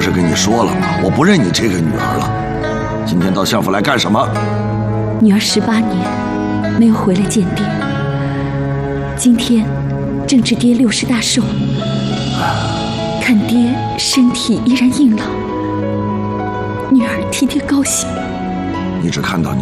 不是跟你说了吗？我不认你这个女儿了。今天到相府来干什么？ 女儿18年没有回来见爹，今天正值爹60大寿，看爹身体依然硬朗，女儿替爹高兴。 你只看到